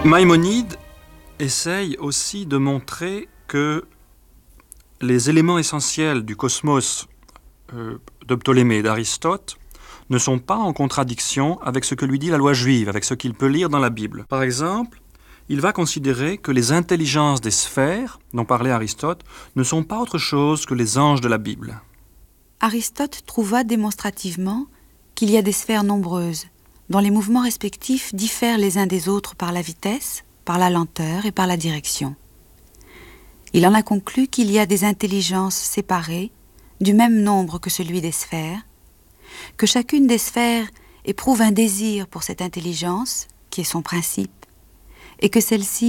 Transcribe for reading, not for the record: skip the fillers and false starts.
Maïmonide essaye aussi de montrer que les éléments essentiels du cosmos de Ptolémée et d'Aristote ne sont pas en contradiction avec ce que lui dit la loi juive, avec ce qu'il peut lire dans la Bible. Par exemple, il va considérer que les intelligences des sphères, dont parlait Aristote, ne sont pas autre chose que les anges de la Bible. Aristote trouva démonstrativement qu'il y a des sphères nombreuses, dont les mouvements respectifs diffèrent les uns des autres par la vitesse, par la lenteur et par la direction. Il en a conclu qu'il y a des intelligences séparées, du même nombre que celui des sphères, que chacune des sphères éprouve un désir pour cette intelligence, qui est son principe, et que celle-ci